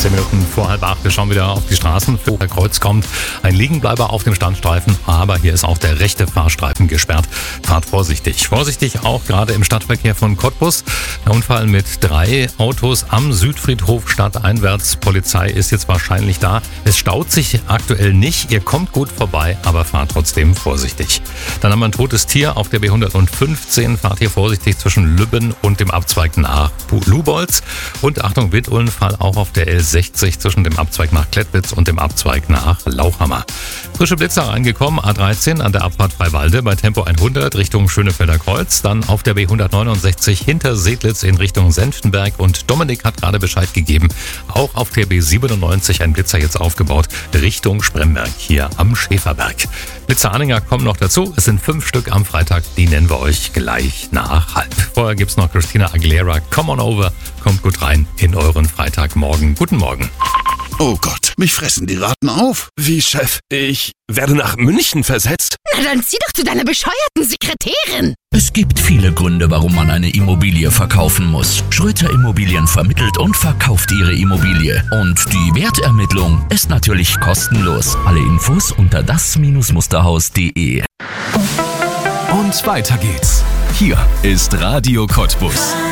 10 Minuten vor 7:30. Wir schauen wieder auf die Straßen. Vor der Kreuz kommt ein Liegenbleiber auf dem Standstreifen, aber hier ist auch der rechte Fahrstreifen gesperrt. Fahrt vorsichtig. Vorsichtig auch gerade im Stadtverkehr von Cottbus. Der Unfall mit 3 Autos am Südfriedhof stadteinwärts. Polizei ist jetzt wahrscheinlich da. Es staut sich aktuell nicht. Ihr kommt gut vorbei, aber fahrt trotzdem vorsichtig. Dann haben wir ein totes Tier auf der B115. Fahrt hier vorsichtig zwischen Lübben und dem Abzweig nach Lubolz. Und Achtung, Wittunfall auch auf der L60 zwischen dem Abzweig nach Klettwitz und dem Abzweig nach Lauchhammer. Frische Blitzer reingekommen, A13 an der Abfahrt Freiwalde bei Tempo 100 Richtung Schönefelder Kreuz. Dann auf der B169 hinter Sedlitz in Richtung Senftenberg. Und Dominik hat gerade Bescheid gegeben, auch auf der B97 ein Blitzer jetzt aufgebaut Richtung Spremberg hier am Schäferberg. Blitzeranhänger kommen noch dazu. Es sind 5 Stück am Freitag, die nennen wir euch gleich nach 1:30. Vorher gibt's noch Christina Aguilera, Come on over. Kommt gut rein in euren Freitagmorgen. Guten Morgen. Oh Gott, mich fressen die Ratten auf. Wie, Chef? Ich werde nach München versetzt? Na dann zieh doch zu deiner bescheuerten Sekretärin. Es gibt viele Gründe, warum man eine Immobilie verkaufen muss. Schröter Immobilien vermittelt und verkauft Ihre Immobilie. Und die Wertermittlung ist natürlich kostenlos. Alle Infos unter das-musterhaus.de. Und weiter geht's. Hier ist Radio Cottbus.